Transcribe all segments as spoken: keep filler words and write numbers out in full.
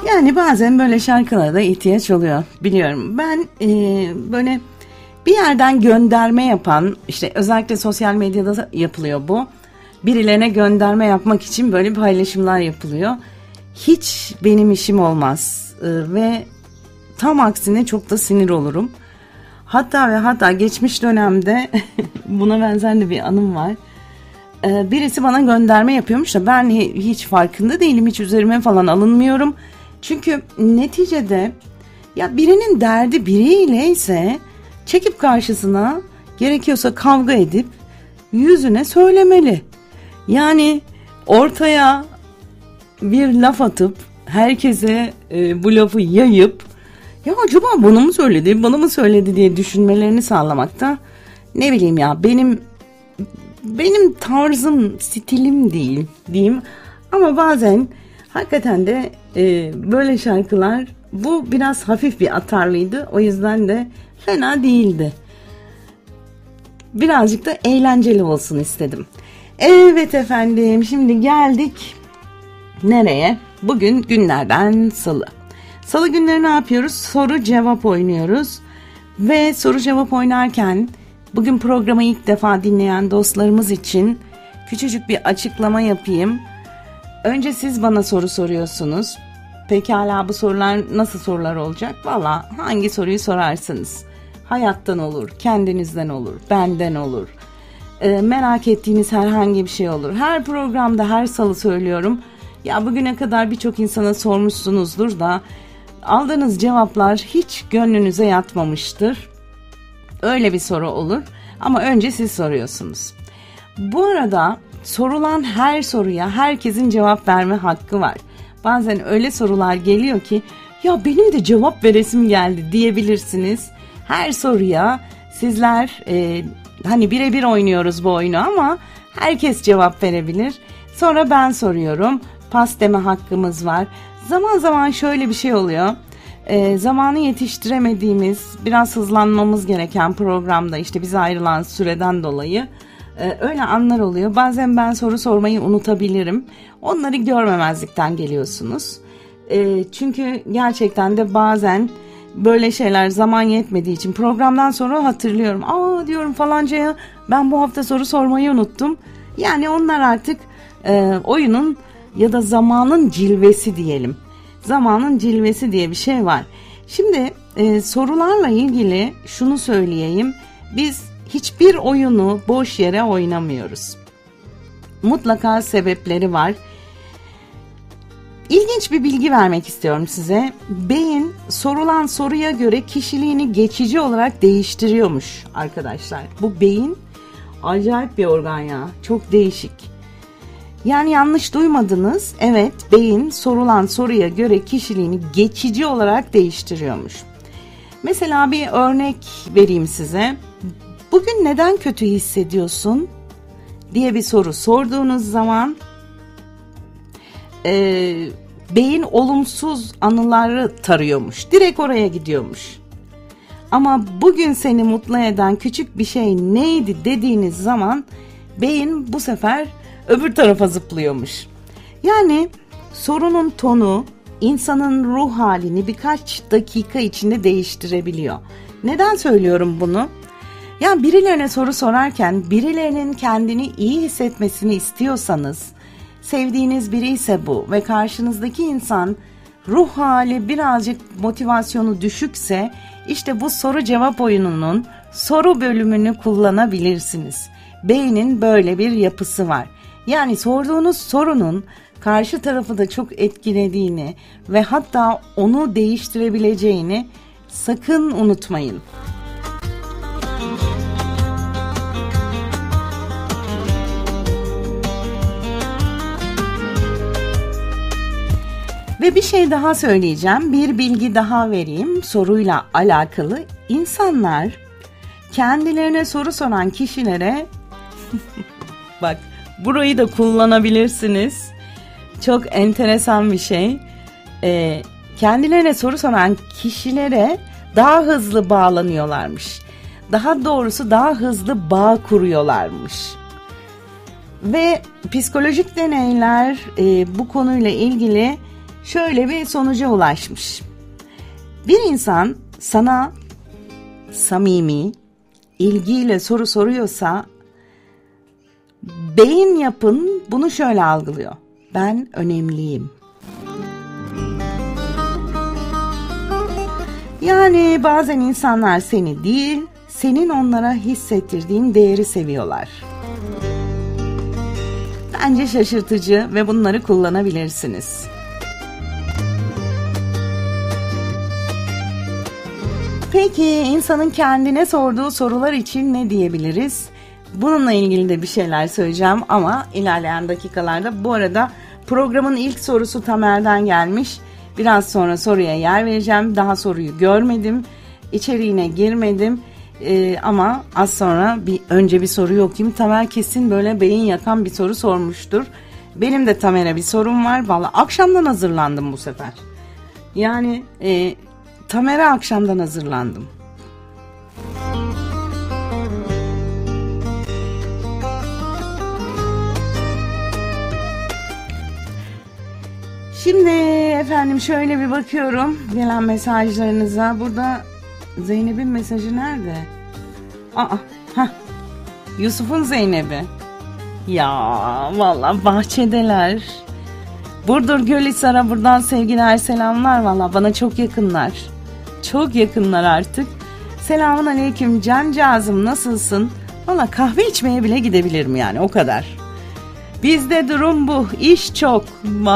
Yani bazen böyle şarkılara da ihtiyaç oluyor, biliyorum. Ben e, böyle bir yerden gönderme yapan, işte özellikle sosyal medyada yapılıyor bu. Birilerine gönderme yapmak için böyle paylaşımlar yapılıyor. Hiç benim işim olmaz e, ve tam aksine çok da sinir olurum. Hatta ve hatta geçmiş dönemde buna benzer de bir anım var. E, birisi bana gönderme yapıyormuş da ben hiç farkında değilim, hiç üzerime falan alınmıyorum. Çünkü neticede ya birinin derdi biriyle ise çekip karşısına, gerekiyorsa kavga edip yüzüne söylemeli. Yani ortaya bir laf atıp herkese e, bu lafı yayıp ya acaba bunu mu söyledi, bana mı söyledi diye düşünmelerini sağlamakta, ne bileyim ya, benim benim tarzım, stilim değil diyeyim. Ama bazen hakikaten de e, böyle şarkılar, bu biraz hafif bir atarlıydı, o yüzden de fena değildi. Birazcık da eğlenceli olsun istedim. Evet efendim, şimdi geldik nereye? Bugün günlerden salı. Salı günleri ne yapıyoruz? Soru cevap oynuyoruz. Ve soru cevap oynarken bugün programı ilk defa dinleyen dostlarımız için küçücük bir açıklama yapayım. Önce siz bana soru soruyorsunuz. Pekala, bu sorular nasıl sorular olacak? Valla hangi soruyu sorarsınız? Hayattan olur, kendinizden olur, benden olur. E, merak ettiğiniz herhangi bir şey olur. Her programda her salı söylüyorum. Ya bugüne kadar birçok insana sormuşsunuzdur da aldığınız cevaplar hiç gönlünüze yatmamıştır. Öyle bir soru olur ama önce siz soruyorsunuz. Bu arada sorulan her soruya herkesin cevap verme hakkı var. Bazen öyle sorular geliyor ki ya benim de cevap veresim geldi diyebilirsiniz. Her soruya sizler e, hani birebir oynuyoruz bu oyunu ama herkes cevap verebilir. Sonra ben soruyorum. Pas deme hakkımız var. Zaman zaman şöyle bir şey oluyor. E, zamanı yetiştiremediğimiz, biraz hızlanmamız gereken programda işte bize ayrılan süreden dolayı e, öyle anlar oluyor. Bazen ben soru sormayı unutabilirim. Onları görmemezlikten geliyorsunuz. E, çünkü gerçekten de bazen böyle şeyler zaman yetmediği için programdan sonra hatırlıyorum. Aa diyorum falancaya ben bu hafta soru sormayı unuttum. Yani onlar artık e, oyunun ya da zamanın cilvesi diyelim. Zamanın cilvesi diye bir şey var. Şimdi e, sorularla ilgili şunu söyleyeyim. Biz hiçbir oyunu boş yere oynamıyoruz. Mutlaka sebepleri var. İlginç bir bilgi vermek istiyorum size. Beyin sorulan soruya göre kişiliğini geçici olarak değiştiriyormuş arkadaşlar. Bu beyin acayip bir organ ya. Çok değişik. Yani yanlış duymadınız. Evet, beyin sorulan soruya göre kişiliğini geçici olarak değiştiriyormuş. Mesela bir örnek vereyim size. Bugün neden kötü hissediyorsun diye bir soru sorduğunuz zaman e, beyin olumsuz anıları tarıyormuş. Direkt oraya gidiyormuş. Ama bugün seni mutlu eden küçük bir şey neydi dediğiniz zaman beyin bu sefer öbür tarafa zıplıyormuş. Yani sorunun tonu insanın ruh halini birkaç dakika içinde değiştirebiliyor. Neden söylüyorum bunu? Ya birilerine soru sorarken birilerinin kendini iyi hissetmesini istiyorsanız, sevdiğiniz biri ise bu ve karşınızdaki insan ruh hali birazcık motivasyonu düşükse, işte bu soru cevap oyununun soru bölümünü kullanabilirsiniz. Beynin böyle bir yapısı var. Yani sorduğunuz sorunun karşı tarafı da çok etkilediğini ve hatta onu değiştirebileceğini sakın unutmayın. Ve bir şey daha söyleyeceğim, bir bilgi daha vereyim soruyla alakalı. İnsanlar kendilerine soru soran kişilere bak, burayı da kullanabilirsiniz. Çok enteresan bir şey. Ee, kendilerine soru soran kişilere daha hızlı bağlanıyorlarmış. Daha doğrusu daha hızlı bağ kuruyorlarmış. Ve psikolojik deneyler e, bu konuyla ilgili şöyle bir sonuca ulaşmış. Bir insan sana samimi, ilgiyle soru soruyorsa beyin yapın bunu şöyle algılıyor. Ben önemliyim. Yani bazen insanlar seni değil, senin onlara hissettirdiğin değeri seviyorlar. Bence şaşırtıcı ve bunları kullanabilirsiniz. Peki insanın kendine sorduğu sorular için ne diyebiliriz? Bununla ilgili de bir şeyler söyleyeceğim ama ilerleyen dakikalarda. Bu arada programın ilk sorusu Tamer'den gelmiş. Biraz sonra soruya yer vereceğim. Daha soruyu görmedim. İçeriğine girmedim. Ee, ama az sonra bir önce bir soruyu okuyayım. Tamer kesin böyle beyin yakan bir soru sormuştur. Benim de Tamer'e bir sorum var. Vallahi akşamdan hazırlandım bu sefer. Yani e, Tamer'e akşamdan hazırlandım. Şimdi efendim şöyle bir bakıyorum gelen mesajlarınıza. Burada Zeynep'in mesajı nerede? Aa, heh, Yusuf'un Zeynep'i. Ya vallahi bahçedeler. Burdur Gölhisar'a buradan sevgiler, selamlar. Vallahi bana çok yakınlar. Çok yakınlar artık. Selamun aleyküm cancağızım, nasılsın? Vallahi kahve içmeye bile gidebilirim yani, o kadar. Bizde durum bu. İş çok.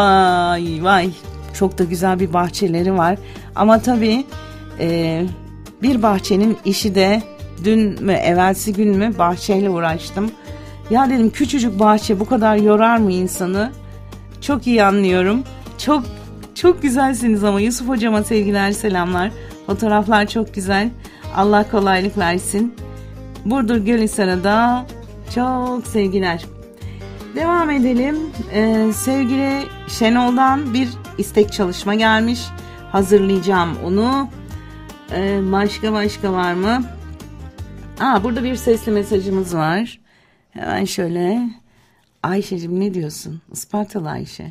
Vay vay. Çok da güzel bir bahçeleri var. Ama tabii e, bir bahçenin işi de dün mü evvelsi gün mü bahçeyle uğraştım. Ya dedim küçücük bahçe bu kadar yorar mı insanı? Çok iyi anlıyorum. Çok çok güzelsiniz ama Yusuf hocama sevgiler, selamlar. Fotoğraflar çok güzel. Allah kolaylık versin. Burdur Gölhisar'a da çok sevgiler. Devam edelim. Ee, sevgili Şenol'dan bir istek çalışma gelmiş. Hazırlayacağım onu. Ee, başka başka var mı? Aa, burada bir sesli mesajımız var. Hemen şöyle. Ayşe'cim ne diyorsun? Ispartalı Ayşe.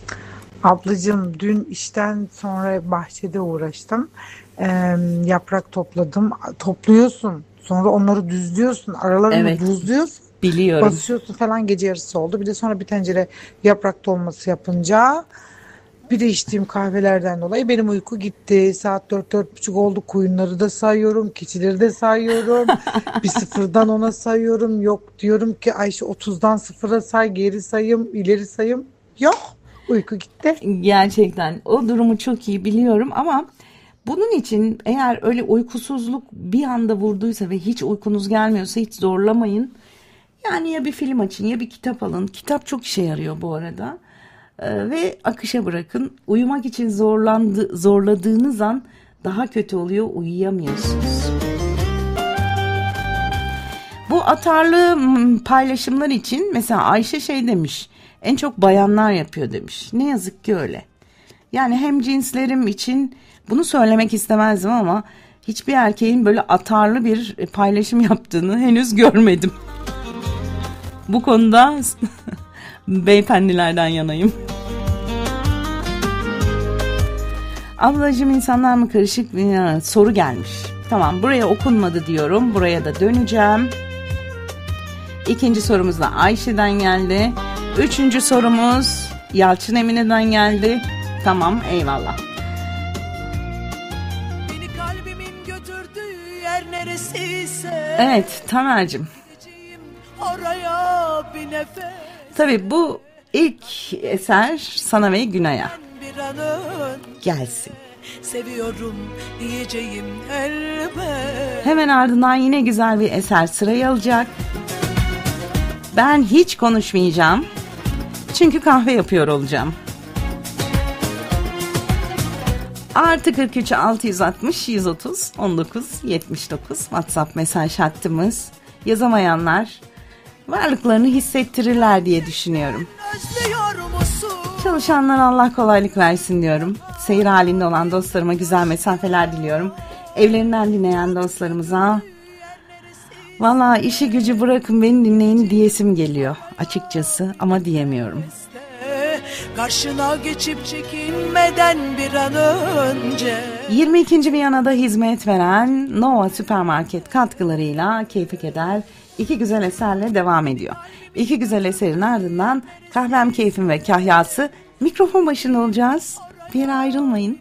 Ablacığım dün işten sonra bahçede uğraştım. Ee, yaprak topladım. Topluyorsun. Sonra onları düzlüyorsun. Aralarını Evet. buzluyorsun. Biliyorum. Basıyorsun falan, gece yarısı oldu. Bir de sonra bir tencere yaprak dolması yapınca bir de içtiğim kahvelerden dolayı benim uyku gitti. Saat dört dört buçuk oldu. Koyunları da sayıyorum. Keçileri de sayıyorum. Bir sıfırdan ona sayıyorum. Yok diyorum ki Ayşe otuzdan sıfıra say. Geri sayım, ileri sayım. Yok. Uyku gitti. Gerçekten o durumu çok iyi biliyorum ama bunun için eğer öyle uykusuzluk bir anda vurduysa ve hiç uykunuz gelmiyorsa hiç zorlamayın. Yani ya bir film açın ya bir kitap alın. Kitap çok işe yarıyor bu arada. Ee, ve akışa bırakın. Uyumak için zorlandı, zorladığınız an daha kötü oluyor, uyuyamıyorsunuz. Bu atarlı paylaşımlar için mesela Ayşe şey demiş. En çok bayanlar yapıyor demiş. Ne yazık ki öyle. Yani hem cinslerim için bunu söylemek istemezdim ama hiçbir erkeğin böyle atarlı bir paylaşım yaptığını henüz görmedim. Bu konuda beyefendilerden yanayım. Ablacığım insanlar mı karışık bir soru gelmiş. Tamam, buraya okunmadı diyorum. Buraya da döneceğim. İkinci sorumuz da Ayşe'den geldi. Üçüncü sorumuz Yalçın Emine'den geldi. Tamam, eyvallah. Beni kalbimin götürdüğü yer neresiyse. Evet Tamer'cim. Oraya bir nefes. Tabii bu ilk eser sana ve Günay'a gelsin. Seviyorum diyeceğim elbet. Hemen ardından yine güzel bir eser sırayı alacak. Ben hiç konuşmayacağım. Çünkü kahve yapıyor olacağım. Artı kırk üç altı yüz altmış yüz otuz on dokuz yetmiş dokuz WhatsApp mesaj hattımız. Yazamayanlar varlıklarını hissettirirler diye düşünüyorum. Çalışanlar Allah kolaylık versin diyorum. Seyir halinde olan dostlarıma güzel mesafeler diliyorum. Evlerinden dinleyen dostlarımıza valla işi gücü bırakın beni dinleyin diyesim geliyor açıkçası ama diyemiyorum. Karşına geçip çekinmeden bir an önce. yirmi ikinci Viyana'da hizmet veren Nova Süpermarket katkılarıyla Keyfi Keder iki güzel eserle devam ediyor. İki güzel eserin ardından Kahvem Keyfim ve Kahyası mikrofon başında olacağız. Bir yere ayrılmayın.